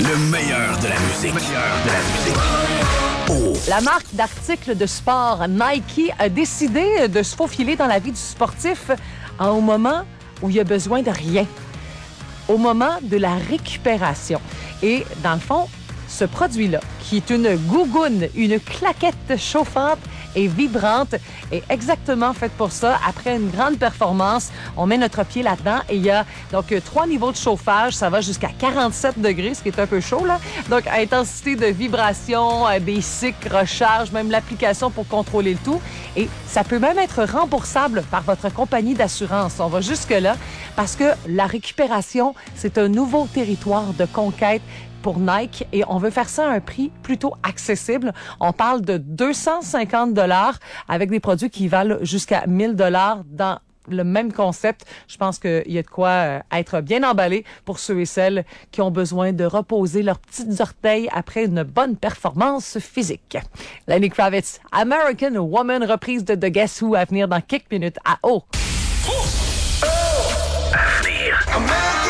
Le meilleur de la musique. Oh. La marque d'articles de sport Nike a décidé de se faufiler dans la vie du sportif au moment où il a besoin de rien, au moment de la récupération. Et dans le fond, ce produit-là, qui est une gougoune, une claquette chauffante et vibrante, est exactement faite pour ça. Après une grande performance, on met notre pied là-dedans et il y a donc 3 niveaux de chauffage. Ça va jusqu'à 47 degrés, ce qui est un peu chaud, là. Donc, à intensité de vibration, des cycles, recharge, même l'application pour contrôler le tout. Et ça peut même être remboursable par votre compagnie d'assurance. On va jusque-là parce que la récupération, c'est un nouveau territoire de conquête pour Nike et on veut faire ça à un prix plutôt accessible. On parle de 250 $ avec des produits qui valent jusqu'à 1000 $ dans le même concept. Je pense qu'il y a de quoi être bien emballé pour ceux et celles qui ont besoin de reposer leurs petites orteils après une bonne performance physique. Lenny Kravitz, American Woman, reprise de The Guess Who à venir dans quelques minutes à O. À venir.